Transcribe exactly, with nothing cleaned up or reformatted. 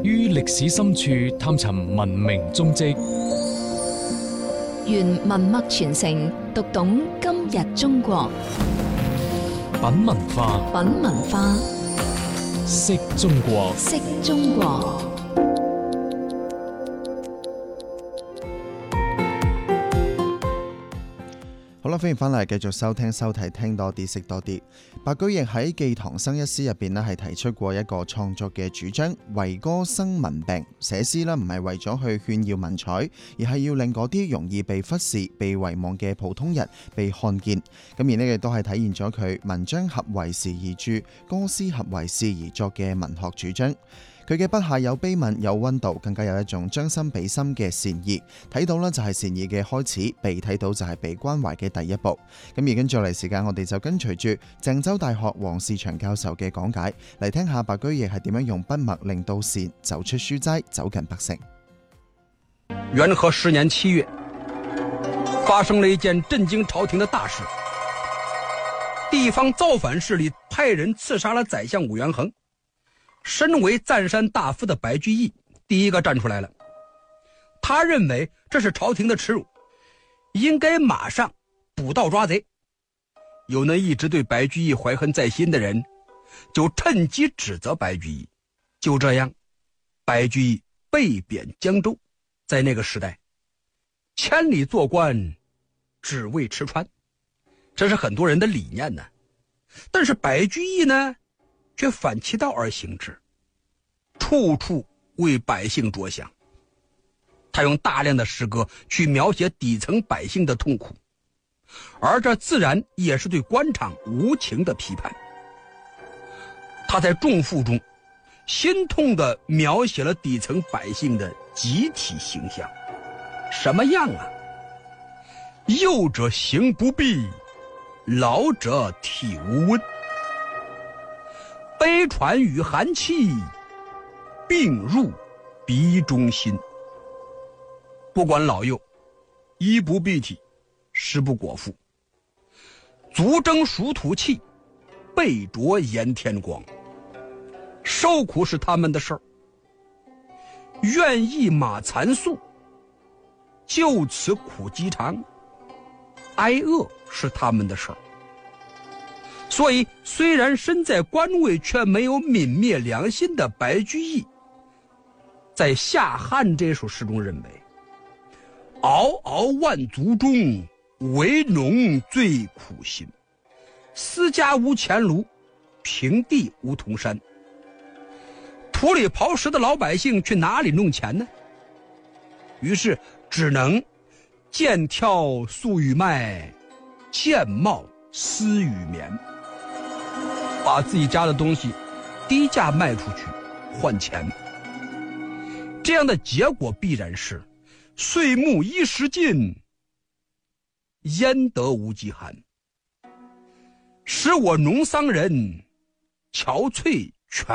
於歷史深處探尋文明蹤跡， 願文脈傳承，讀懂今日中國。 品文化， 品文化， 識中國， 識中國。 好啦，歡迎翻嚟，繼續收聽收睇，聽多啲，識多啲。白居易喺《寄唐生》一詩入邊咧，係提出過一個創作嘅主張，為歌生民病。寫詩咧唔係為咗去炫耀文采，而係要令嗰啲容易被忽視、被遺忘嘅普通人被看見。咁而呢個都係體現咗佢文章合為時而著，歌詩合為事而作嘅文學主張。佢嘅筆下有悲憫，有溫度，更加有一種將心比心嘅善意。睇到呢就係善意嘅開始，被睇到就係被關懷嘅第一步。咁而跟住嚟時間，我哋就跟隨住鄭州大學黃士祥教授嘅講解，嚟聽下白居易係點樣用筆墨令到善走出書齋，走近百姓。 元和十年七月，發生了一件震驚朝廷的大事，地方造反勢力派人刺殺了宰相武元衡。身為贊山大夫的白居易第一個站出來了，他認為這是朝廷的恥辱，應該馬上捕盜抓賊。有那一直對白居易懷恨在心的人就趁機指責白居易。就這樣，白居易被貶江州。在那個時代，千里做官只為吃穿，這是很多人的理念呢。但是白居易呢卻反其道而行之，處處為百姓着想。他用大量的詩歌去描寫底層百姓的痛苦，而這自然也是對官場無情的批判。他在《仲父》中心痛地描寫了底層百姓的集體形象。什麼樣啊？幼者行不避，老者體無溫，悲喘與寒氣，病入鼻中心。不管老幼，衣不蔽體，食不果腹，足蒸暑土氣，背着炎天光。受苦是他們的事兒，願意馬殘宿，就此苦飢長，挨餓是他們的事兒。所以雖然身在官位卻沒有泯滅良心的白居易，在《夏漢》這首詩中認為，嗷嗷萬族中，為農最苦心，私家無前廬，平地無銅山。土裡刨食的老百姓去哪裡弄錢呢？於是只能見挑粟與麥，見帽絲與棉，把自己家的東西低價賣出去換錢。這樣的結果必然是歲暮衣食盡，焉得無飢寒，使我農桑人憔悴